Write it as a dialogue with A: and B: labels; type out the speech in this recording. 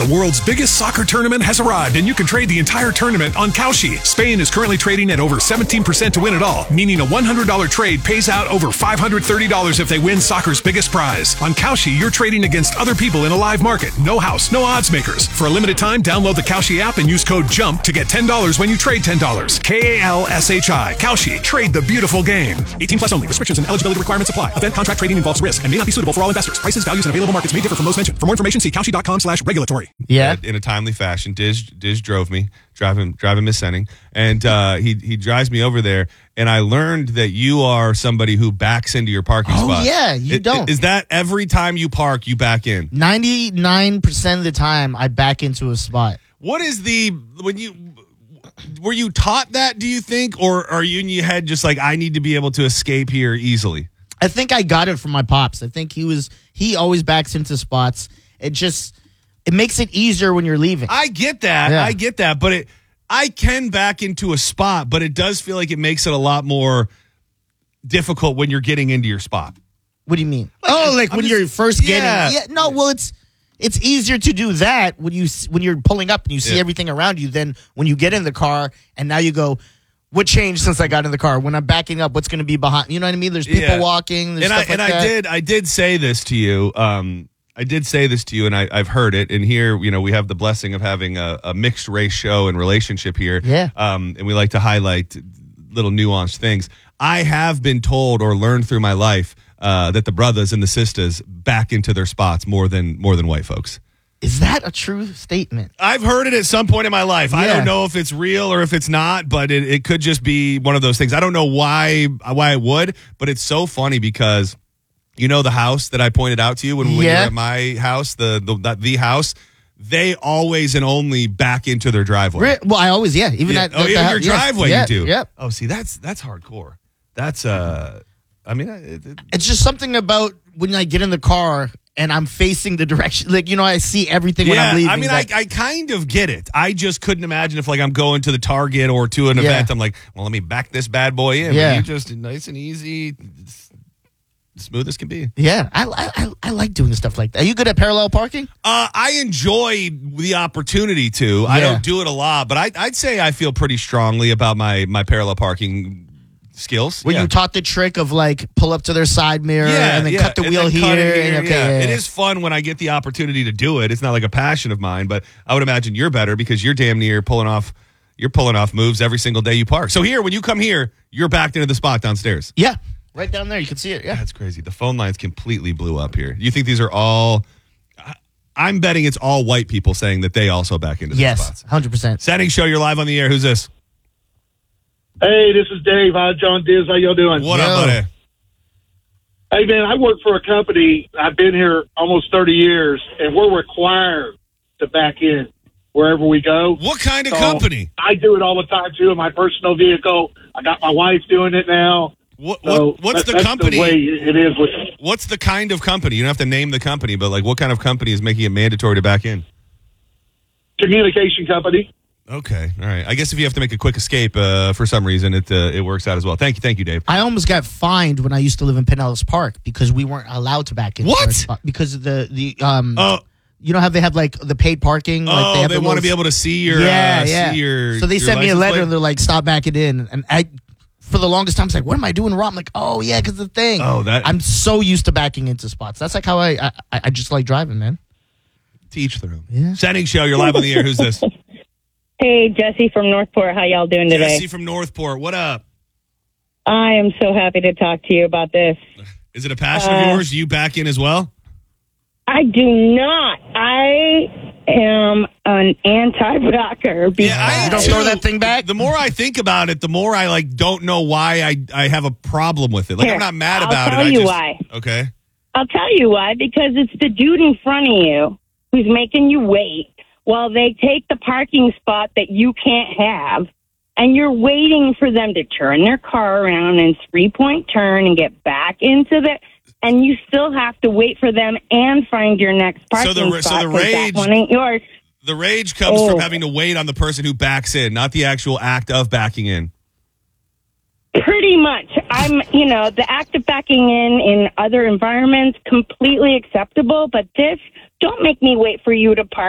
A: The world's biggest soccer tournament has arrived, and you can trade the entire tournament on Kalshi. Spain is currently trading at over 17% to win it all, meaning a $100 trade pays out over $530 if they win soccer's biggest prize. On Kalshi, you're trading against other people in a live market. No house, no odds makers. For a limited time, download the Kalshi app and use code JUMP to get $10 when you trade $10. Kalshi. Kalshi. Trade the beautiful game. 18 plus only. Restrictions and eligibility requirements apply. Event contract trading involves risk and may not be suitable for all investors. Prices, values, and available markets may differ from those mentioned. For more information, see Kalshi.com/regulatory.
B: Yeah.
C: In a timely fashion. Diz drove me, driving Miss Senning, and he drives me over there, and I learned that you are somebody who backs into your parking spot.
B: Oh, yeah, you don't.
C: Is that every time you park, you back in?
B: 99% of the time, I back into a spot.
C: What is were you taught that, do you think, or are you in your head just like, I need to be able to escape here easily?
B: I think I got it from my pops. I think he always backs into spots. It makes it easier when you're leaving.
C: I get that.
B: Yeah.
C: I get that. But I can back into a spot, but it does feel like it makes it a lot more difficult when you're getting into your spot.
B: What do you mean? You're first getting. Yeah. No, well, it's easier to do that when you're pulling up and you see everything around you than when you get in the car and now you go, what changed since I got in the car? When I'm backing up, what's going to be behind? You know what I mean? There's people walking. There's stuff like that.
C: I did say this to you. I did say this to you, and I've heard it. And here, we have the blessing of having a mixed race show and relationship here.
B: Yeah.
C: And we like to highlight little nuanced things. I have been told or learned through my life that the brothers and the sisters back into their spots more than white folks.
B: Is that a true statement?
C: I've heard it at some point in my life. Yeah. I don't know if it's real or if it's not, but it could just be one of those things. I don't know why I would, but it's so funny because the house that I pointed out to you when we were at my house, the house, they always and only back into their driveway.
B: Well, I always, even at
C: your driveway you do.
B: Yep.
C: Oh, see, that's hardcore. That's
B: it's just something about when I get in the car and I'm facing the direction, I see everything when I'm leaving.
C: I mean, I kind of get it. I just couldn't imagine if I'm going to the Target or to an event, I'm like, well, let me back this bad boy in.
B: Yeah.
C: You just nice and easy. Smooth as can be.
B: Yeah, I like doing stuff like that. Are you good at parallel parking?
C: I enjoy the opportunity to. I don't do it a lot, but I'd say I feel pretty strongly about my parallel parking skills.
B: Were you taught the trick of pull up to their side mirror and then cut the wheel here?
C: It is fun when I get the opportunity to do it. It's not like a passion of mine, but I would imagine you're better because you're damn near pulling off moves every single day you park. So here, when you come here, you're backed into the spot downstairs.
B: Yeah. Right down there, you can see it. Yeah,
C: that's crazy. The phone lines completely blew up here. You think these are all? I'm betting it's all white people saying that they also back into the spots.
B: 100%.
C: Setting show, you're live on the air. Who's this?
D: Hey, this is Dave. Hi, John Diz. How y'all doing?
C: What up, buddy?
D: Hey, man, I work for a company. I've been here almost 30 years, and we're required to back in wherever we go.
C: What kind of company?
D: I do it all the time, too, in my personal vehicle. I got my wife doing it now.
C: What's the company?
D: That's the way it is.
C: What's the kind of company? You don't have to name the company, but what kind of company is making it mandatory to back in?
D: Communication company.
C: Okay, all right. I guess if you have to make a quick escape for some reason, it works out as well. Thank you, Dave.
B: I almost got fined when I used to live in Pinellas Park because we weren't allowed to back in.
C: What?
B: Because of the you know how they have the paid parking?
C: They want to be able to see your see your.
B: So they sent me a letter
C: plate?
B: and they're like, "Stop backing in," and for the longest time, I was like, what am I doing wrong? I'm like, oh, yeah, because the thing.
C: Oh,
B: I'm so used to backing into spots. That's how I just like driving, man.
C: Teach through.
B: Yeah.
C: Setting show, you're live on the air. Who's this?
E: Hey, Jesse from Northport. How y'all doing today?
C: Jesse from Northport. What up?
E: I am so happy to talk to you about this.
C: Is it a passion of yours? Do you back in as well?
E: I do not. I am an anti-backer.
C: Yeah,
B: you don't throw that thing back?
C: The more I think about it, the more I don't know why I have a problem with it.
E: Here,
C: I'm not mad about it.
E: I'll tell you why.
C: Okay.
E: I'll tell you why. Because it's the dude in front of you who's making you wait while they take the parking spot that you can't have. And you're waiting for them to turn their car around and 3-point turn and get back into the... And you still have to wait for them and find your next parking spot.
C: So the rage,
E: that one ain't yours.
C: The rage comes from having to wait on the person who backs in, not the actual act of backing in.
E: Pretty much. The act of backing in other environments, completely acceptable. But this, don't make me wait for you to park.